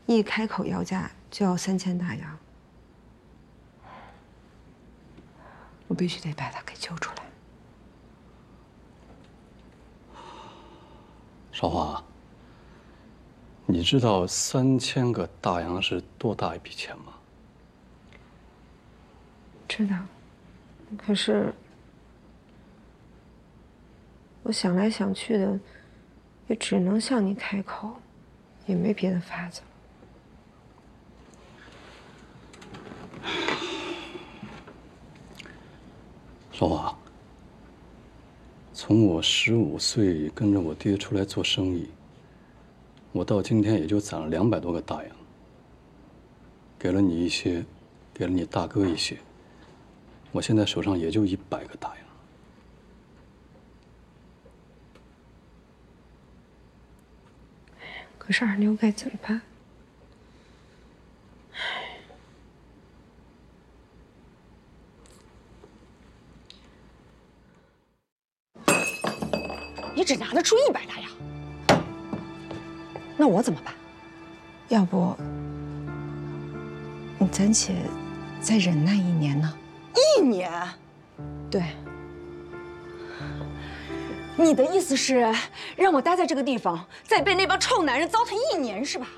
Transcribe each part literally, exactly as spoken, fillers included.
一开口要价就要三千大洋，我必须得把他给救出来。 少华，你知道三千个大洋是多大一笔钱吗？ 知道，可是我想来想去的，也只能向你开口，也没别的法子。 少华，从我十五岁跟着我爹出来做生意，我到今天也就攒了两百多个大洋，给了你一些，给了你大哥一些，我现在手上也就一百个大洋。 可是二妞该怎么办？ 你只拿得出一百大洋，那我怎么办？ 要不，你暂且再忍耐一年呢？ 一年？ 对。 你的意思是让我待在这个地方，再被那帮臭男人糟蹋一年，是吧？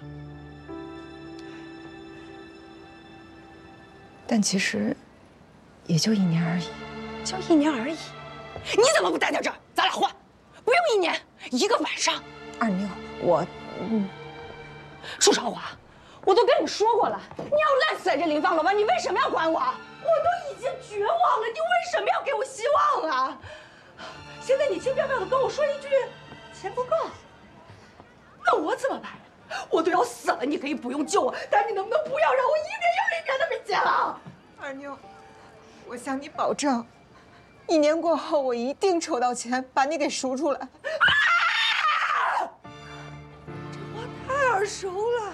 但其实，也就一年而已。 就一年而已，你怎么不待在这儿？咱俩换，不用一年，一个晚上。 二妞，我，嗯， 舒少华，我都跟你说过了，你要烂死在这林芳楼吗？你为什么要管我？我都已经绝望了，你为什么要给我希望啊？现在你轻飘飘的跟我说一句钱不够，那我怎么办？我都要死了，你可以不用救我，但你能不能不要让我一年又一年的没钱了？ 二妞，我向你保证，一年过后我一定筹到钱，把你给赎出来。 啊！这话太耳熟了，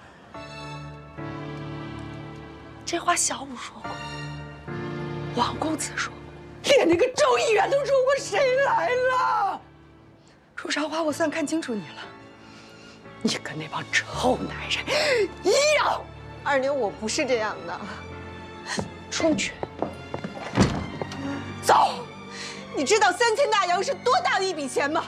这话小五说过，王公子说过。连那个周议员都说过，谁来了？舒少华，我算看清楚你了，你跟那帮臭男人一样。 二妞，我不是这样的。 出去，走！ 你知道三千大洋是多大的一笔钱吗？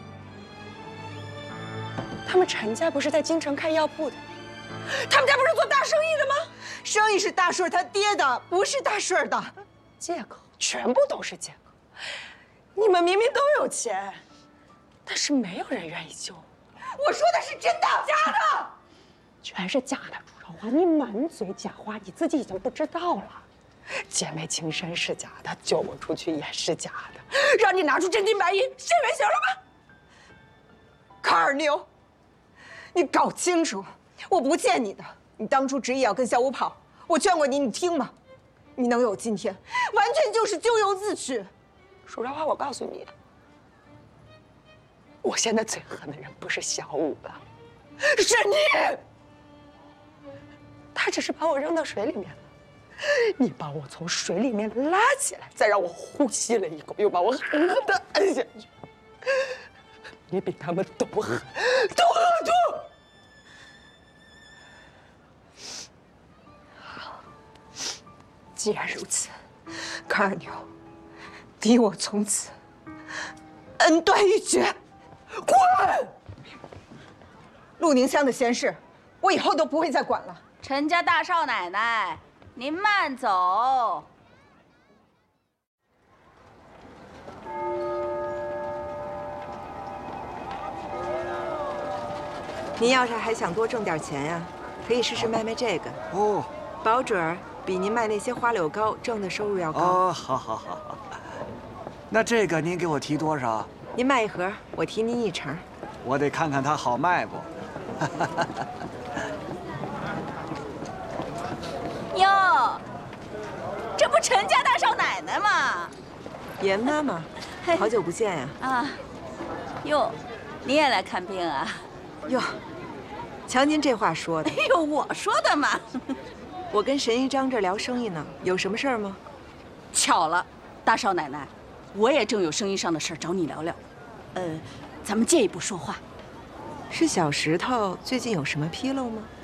他们陈家不是在京城开药铺的，他们家不是做大生意的吗？ 生意是大顺他爹的，不是大顺的。 借口，全部都是借口。你们明明都有钱，但是没有人愿意救我。我说的是真的，假的，全是假的。朱少华，你满嘴假话，你自己已经不知道了。姐妹情深是假的，救我出去也是假的，让你拿出真金白银，现原形了吗？ 卡尔妞，你搞清楚，我不欠你的。你当初执意要跟小五跑，我劝过你，你听吗？你能有今天，完全就是咎由自取。 舒少华，我告诉你，我现在最恨的人不是小五了，是你。他只是把我扔到水里面了，你把我从水里面拉起来，再让我呼吸了一口，又把我狠狠地摁下去。你比他们都狠，都恶毒。好，既然如此， 卡尔妞，你我从此恩断义绝。 滚！ 陆宁乡的闲事，我以后都不会再管了。 陈家大少奶奶，您慢走。 您要是还想多挣点钱呀，可以试试卖卖这个哦， 保准儿比您卖那些花柳膏挣的收入要高。 哦，好好好好。那这个您给我提多少？ 您卖一盒，我提您一成。 我得看看它好卖不。 哟，这不陈家大少奶奶吗？ 严妈妈，好久不见呀！ 啊，哟，你也来看病啊？ 哟，瞧您这话说的。 哎呦，我说的嘛。 我跟沈一章这聊生意呢，有什么事儿吗？ 巧了，大少奶奶，我也正有生意上的事儿找你聊聊。呃，咱们借一步说话。 是小石头最近有什么纰漏吗？